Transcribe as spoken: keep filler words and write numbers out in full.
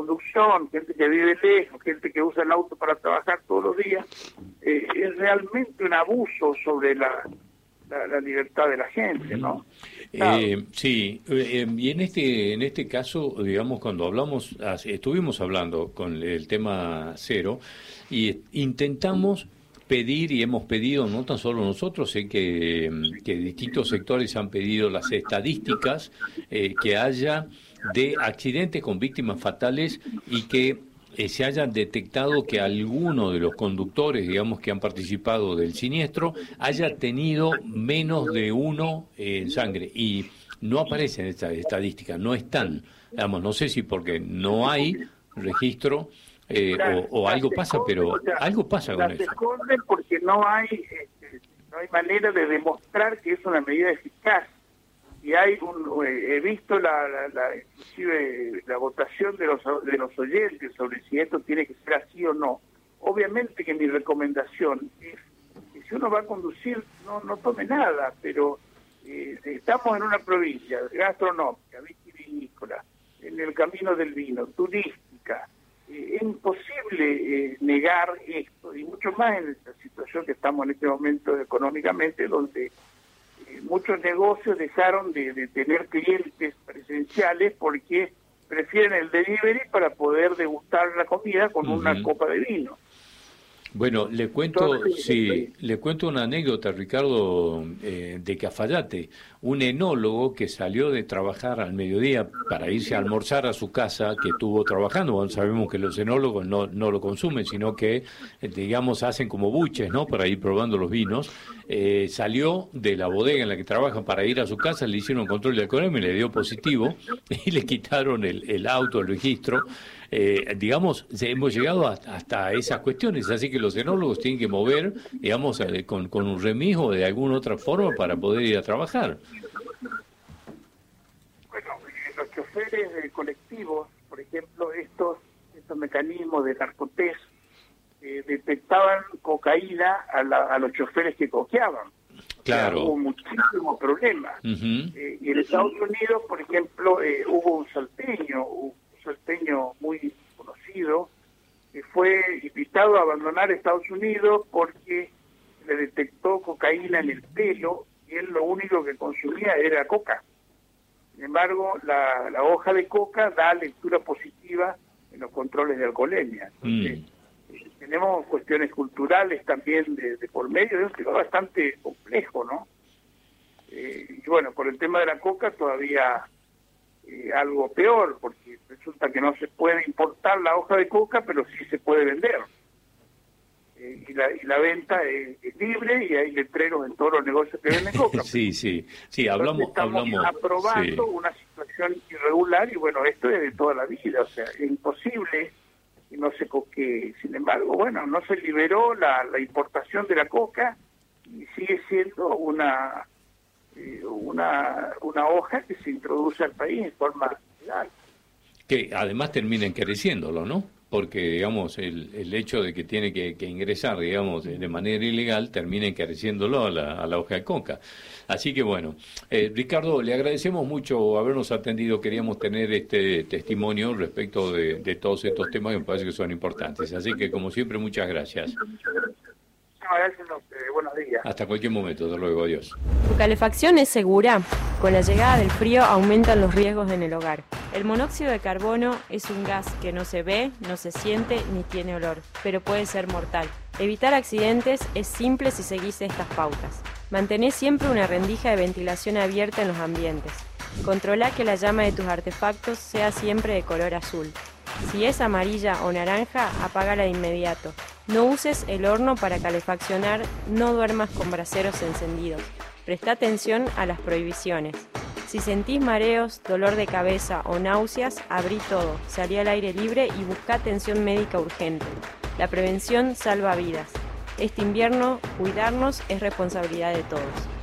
conducción, gente que vive lejos, gente que usa el auto para trabajar todos los días, eh, es realmente un abuso sobre la, la, la libertad de la gente, ¿no? Eh, sí, eh, y en este en este caso, digamos, cuando hablamos, estuvimos hablando con el tema cero y intentamos pedir y hemos pedido, no tan solo nosotros, sé que, que distintos sectores han pedido las estadísticas eh, que haya de accidentes con víctimas fatales y que eh, se hayan detectado que alguno de los conductores, digamos, que han participado del siniestro, haya tenido menos de uno eh, en sangre. Y no aparecen estas estadísticas, no están. Digamos, no sé si porque no hay registro eh, o, o algo pasa, pero algo pasa con eso. Se esconden porque no hay, este, no hay manera de demostrar que es una medida eficaz. Y hay un, he visto la, la, la inclusive la votación de los de los oyentes sobre si esto tiene que ser así o no. Obviamente que mi recomendación es que si uno va a conducir no no tome nada, pero eh, estamos en una provincia gastronómica, vitivinícola, en el camino del vino, turística. Eh, es imposible eh, negar esto, y mucho más en esta situación que estamos en este momento económicamente, donde muchos negocios dejaron de, de tener clientes presenciales porque prefieren el delivery para poder degustar la comida con uh-huh. una copa de vino. Bueno, le cuento, Entonces, sí, eh, le cuento una anécdota, Ricardo, eh, de Cafayate, un enólogo que salió de trabajar al mediodía para irse a almorzar a su casa, que estuvo trabajando. Bueno, sabemos que los enólogos no, no lo consumen, sino que, eh, digamos, hacen como buches, ¿no?, para ir probando los vinos. Eh, salió de la bodega en la que trabaja para ir a su casa, le hicieron un control de alcoholemia y le dio positivo, y le quitaron el, el auto, el registro. Eh, digamos, hemos llegado hasta, hasta esas cuestiones, así que los enólogos tienen que mover, digamos, eh, con, con un remis o de alguna otra forma para poder ir a trabajar. Bueno, los choferes de colectivos, por ejemplo, estos, estos mecanismos de narcotest, eh, detectaban cocaína a, la, a los choferes que coqueaban. Claro. O sea, hubo muchísimos problemas. Uh-huh. Eh, y en Estados Unidos, por ejemplo, eh, hubo un salteño, un salteño muy conocido, que fue invitado a abandonar Estados Unidos porque le detectó cocaína en el pelo y él lo único que consumía era coca. Sin embargo, la, la hoja de coca da lectura positiva en los controles de alcoholemia. Entonces, mm. eh, tenemos cuestiones culturales también de, de por medio, es que es bastante complejo, ¿no? Eh, y bueno, por el tema de la coca todavía eh, algo peor, porque resulta que no se puede importar la hoja de coca, pero sí se puede vender. Eh, y, la, y la venta es, es libre y hay letreros en todos los negocios que venden coca. Sí, sí, sí, hablamos, estamos hablamos, aprobando sí. una situación irregular y bueno, esto es de toda la vida, o sea, es imposible y no se coque. Sin embargo, bueno, no se liberó la, la importación de la coca y sigue siendo una eh, una una hoja que se introduce al país en forma legal. Que además termina encareciéndolo, ¿no? Porque, digamos, el, el hecho de que tiene que, que ingresar, digamos, de manera ilegal, termina encareciéndolo a la, a la hoja de coca. Así que, bueno, eh, Ricardo, le agradecemos mucho habernos atendido. Queríamos tener este testimonio respecto de, de todos estos temas que me parece que son importantes. Así que, como siempre, muchas gracias. Gracias a ustedes. Buenos días. Hasta cualquier momento. Hasta luego. Adiós. ¿Tu calefacción es segura? Con la llegada del frío aumentan los riesgos en el hogar. El monóxido de carbono es un gas que no se ve, no se siente ni tiene olor, pero puede ser mortal. Evitar accidentes es simple si seguís estas pautas. Mantené siempre una rendija de ventilación abierta en los ambientes. Controla que la llama de tus artefactos sea siempre de color azul. Si es amarilla o naranja, apágala de inmediato. No uses el horno para calefaccionar, no duermas con braseros encendidos. Presta atención a las prohibiciones. Si sentís mareos, dolor de cabeza o náuseas, abrí todo, salí al aire libre y busca atención médica urgente. La prevención salva vidas. Este invierno, cuidarnos es responsabilidad de todos.